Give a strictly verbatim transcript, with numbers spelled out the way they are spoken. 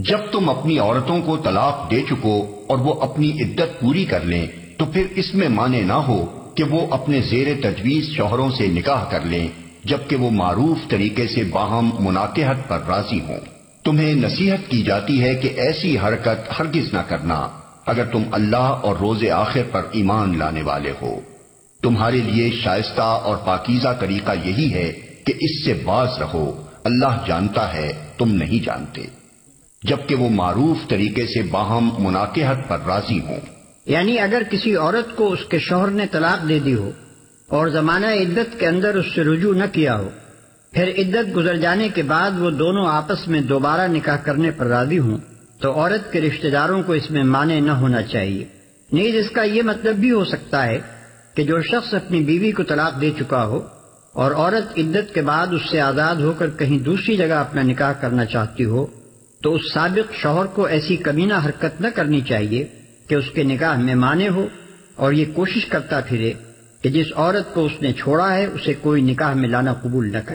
جب تم اپنی عورتوں کو طلاق دے چکو اور وہ اپنی عدت پوری کر لیں تو پھر اس میں مانے نہ ہو کہ وہ اپنے زیر تجویز شوہروں سے نکاح کر لیں جبکہ وہ معروف طریقے سے باہم مناکحت پر راضی ہوں۔ تمہیں نصیحت کی جاتی ہے کہ ایسی حرکت ہرگز نہ کرنا اگر تم اللہ اور روز آخر پر ایمان لانے والے ہو۔ تمہارے لیے شائستہ اور پاکیزہ طریقہ یہی ہے کہ اس سے باز رہو، اللہ جانتا ہے تم نہیں جانتے، جبکہ وہ معروف طریقے سے باہم مناکحت پر راضی ہوں۔ یعنی اگر کسی عورت کو اس کے شوہر نے طلاق دے دی ہو اور زمانہ عدت کے اندر اس سے رجوع نہ کیا ہو، پھر عدت گزر جانے کے بعد وہ دونوں آپس میں دوبارہ نکاح کرنے پر راضی ہوں تو عورت کے رشتہ داروں کو اس میں مانع نہ ہونا چاہیے۔ نیز اس کا یہ مطلب بھی ہو سکتا ہے کہ جو شخص اپنی بیوی کو طلاق دے چکا ہو اور عورت عدت کے بعد اس سے آزاد ہو کر کہیں دوسری جگہ اپنا نکاح کرنا چاہتی ہو تو اس سابق شوہر کو ایسی کمینہ حرکت نہ کرنی چاہیے کہ اس کے نکاح میں مانع ہو اور یہ کوشش کرتا پھرے کہ جس عورت کو اس نے چھوڑا ہے اسے کوئی نکاح میں لانا قبول نہ کرے۔